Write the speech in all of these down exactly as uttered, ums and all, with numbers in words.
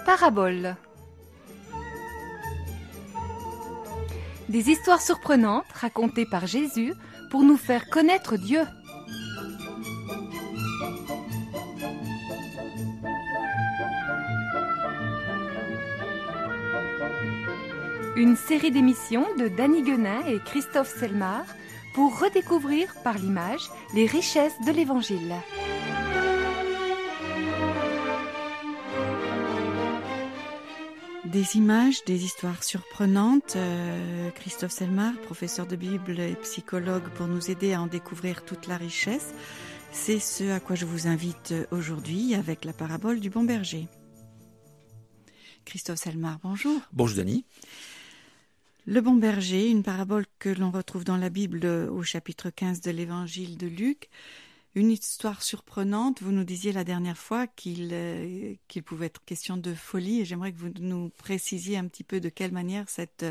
paraboles. Des histoires surprenantes racontées par Jésus pour nous faire connaître Dieu. Une série d'émissions de Dany Guenin et Christophe Selmar pour redécouvrir par l'image les richesses de l'Évangile. Des images, des histoires surprenantes. Euh, Christophe Selmar, professeur de Bible et psychologue, pour nous aider à en découvrir toute la richesse. C'est ce à quoi je vous invite aujourd'hui avec la parabole du bon berger. Christophe Selmar, bonjour. Bonjour Dany. Le bon berger, une parabole que l'on retrouve dans la Bible au chapitre quinze de l'évangile de Luc. Une histoire surprenante. Vous nous disiez la dernière fois qu'il, euh, qu'il pouvait être question de folie, et j'aimerais que vous nous précisiez un petit peu de quelle manière cette,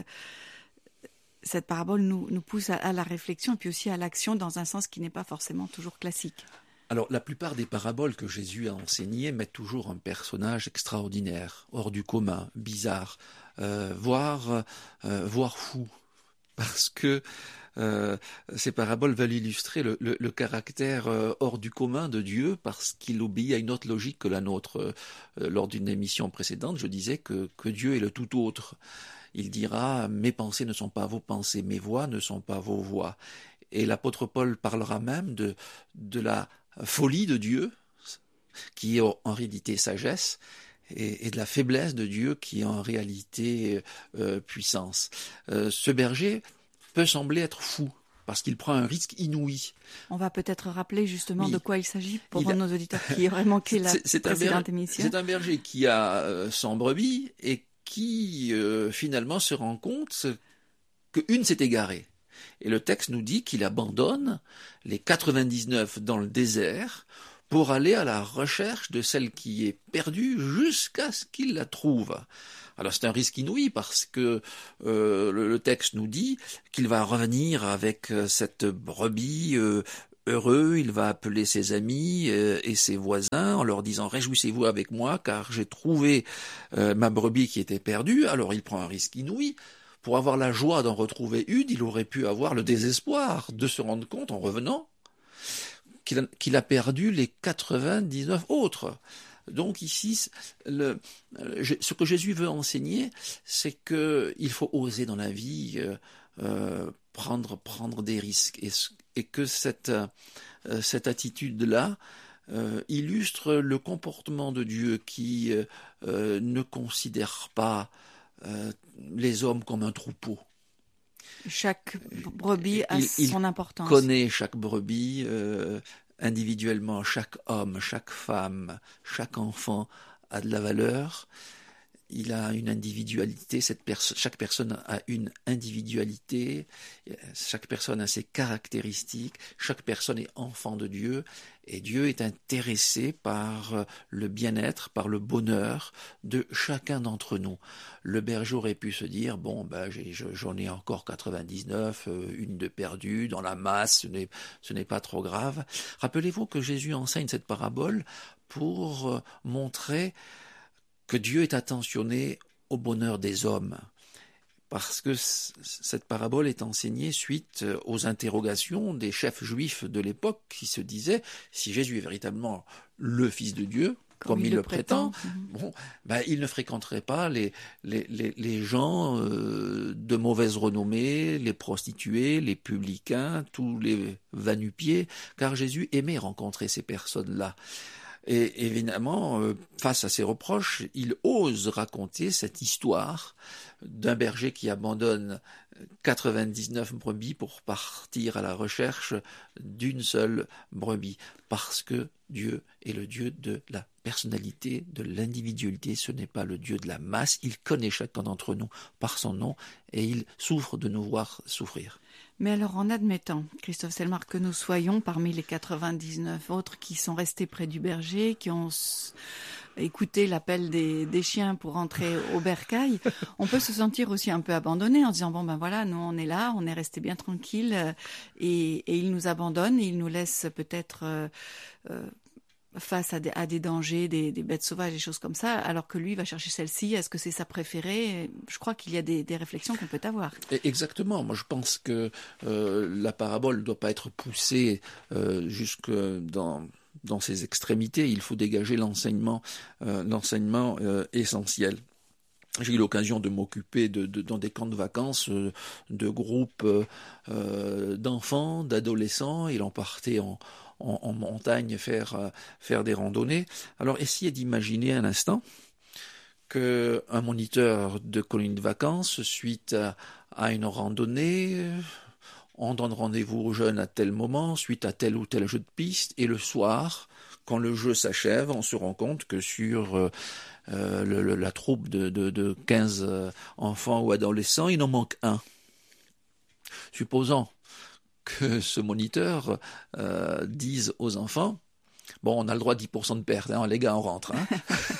cette parabole nous, nous pousse à, à la réflexion et puis aussi à l'action dans un sens qui n'est pas forcément toujours classique. Alors, la plupart des paraboles que Jésus a enseignées mettent toujours un personnage extraordinaire, hors du commun, bizarre, euh, voire, euh, voire fou, parce que Euh, ces paraboles veulent illustrer le, le, le caractère euh, hors du commun de Dieu parce qu'il obéit à une autre logique que la nôtre. Euh, lors d'une émission précédente, je disais que, que Dieu est le tout autre. Il dira « Mes pensées ne sont pas vos pensées, mes voix ne sont pas vos voix ». Et l'apôtre Paul parlera même de, de la folie de Dieu, qui est en réalité sagesse, et, et de la faiblesse de Dieu, qui est en réalité euh, puissance. Euh, ce berger peut sembler être fou, parce qu'il prend un risque inouï. On va peut-être rappeler justement oui. de quoi il s'agit pour il a... nos auditeurs qui auraient manqué la c'est, c'est précédente ber... émission. C'est un berger qui a euh, cent brebis et qui euh, finalement se rend compte qu'une s'est égarée. Et le texte nous dit qu'il abandonne les quatre-vingt-dix-neuf dans le désert pour aller à la recherche de celle qui est perdue jusqu'à ce qu'il la trouve. Alors c'est un risque inouï parce que euh, le, le texte nous dit qu'il va revenir avec euh, cette brebis euh, heureux, il va appeler ses amis euh, et ses voisins en leur disant « Réjouissez-vous avec moi car j'ai trouvé euh, ma brebis qui était perdue ». Alors il prend un risque inouï. Pour avoir la joie d'en retrouver une, il aurait pu avoir le désespoir de se rendre compte en revenant qu'il a, qu'il a perdu les quatre-vingt-dix-neuf autres. Donc ici, le, ce que Jésus veut enseigner, c'est qu'il faut oser dans la vie euh, euh, prendre, prendre des risques et, et que cette, euh, cette attitude-là euh, illustre le comportement de Dieu qui euh, ne considère pas euh, les hommes comme un troupeau. Chaque brebis a il, son il importance. Il connaît chaque brebis euh, individuellement, chaque homme, chaque femme, chaque enfant a de la valeur. Il a une individualité, cette perso- chaque personne a une individualité, chaque personne a ses caractéristiques, chaque personne est enfant de Dieu, et Dieu est intéressé par le bien-être, par le bonheur de chacun d'entre nous. Le berger aurait pu se dire, bon, ben, j'ai, j'en ai encore quatre-vingt-dix-neuf, une de perdue, dans la masse, ce n'est, ce n'est pas trop grave. Rappelez-vous que Jésus enseigne cette parabole pour montrer que Dieu est attentionné au bonheur des hommes, parce que c- cette parabole est enseignée suite aux interrogations des chefs juifs de l'époque qui se disaient, si Jésus est véritablement le Fils de Dieu, comme, comme il, il le prétend, prétend bon, ben, il ne fréquenterait pas les, les, les, les gens euh, de mauvaise renommée, les prostituées, les publicains, tous les va-nu-pieds, car Jésus aimait rencontrer ces personnes-là. Et évidemment, euh, face à ces reproches, il ose raconter cette histoire d'un berger qui abandonne quatre-vingt-dix-neuf brebis pour partir à la recherche d'une seule brebis. Parce que Dieu est le Dieu de la personnalité, de l'individualité. Ce n'est pas le Dieu de la masse. Il connaît chacun d'entre nous par son nom et il souffre de nous voir souffrir. Mais alors, en admettant, Christophe Selmar, que nous soyons parmi les quatre-vingt-dix-neuf autres qui sont restés près du berger, qui ont s- écouté l'appel des, des chiens pour rentrer au bercail, on peut se sentir aussi un peu abandonné en disant, bon ben voilà, nous on est là, on est resté bien tranquille, euh, et, et il nous abandonne, et il nous laisse peut-être euh, euh, face à des, à des dangers, des, des bêtes sauvages, des choses comme ça, alors que lui va chercher celle-ci. Est-ce que c'est sa préférée? Je crois qu'il y a des, des réflexions qu'on peut avoir. Exactement. Moi, je pense que euh, la parabole ne doit pas être poussée euh, jusque dans, dans ses extrémités. Il faut dégager l'enseignement, euh, l'enseignement euh, essentiel. J'ai eu l'occasion de m'occuper de, de, dans des camps de vacances euh, de groupes euh, d'enfants, d'adolescents. Il en partait en, en, en montagne faire, euh, faire des randonnées. Alors essayez d'imaginer un instant qu'un moniteur de colonie de vacances, suite à, à une randonnée, on donne rendez-vous aux jeunes à tel moment, suite à tel ou tel jeu de piste, et le soir, quand le jeu s'achève, on se rend compte que sur euh, euh, le, le, la troupe de, de, de quinze euh, enfants ou adolescents, il en manque un. Supposons que ce moniteur euh, dise aux enfants, bon, on a le droit à dix pour cent de perte, hein, les gars, on rentre. Hein.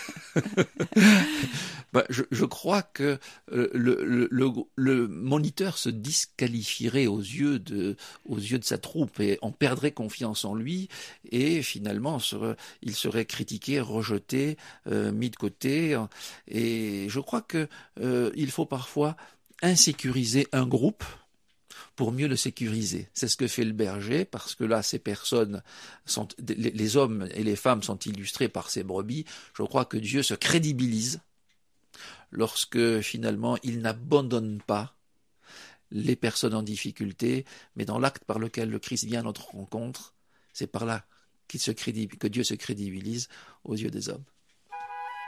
Ben, je, je crois que euh, le, le, le, le moniteur se disqualifierait aux yeux de, aux yeux de sa troupe et on perdrait confiance en lui et finalement serait, il serait critiqué, rejeté, euh, mis de côté. Et je crois que euh, il faut parfois insécuriser un groupe pour mieux le sécuriser. C'est ce que fait le berger, parce que là, ces personnes, sont, les, les hommes et les femmes sont illustrés par ces brebis. Je crois que Dieu se crédibilise lorsque, finalement, il n'abandonne pas les personnes en difficulté, mais dans l'acte par lequel le Christ vient à notre rencontre, c'est par là qu'il se crédib- que Dieu se crédibilise aux yeux des hommes.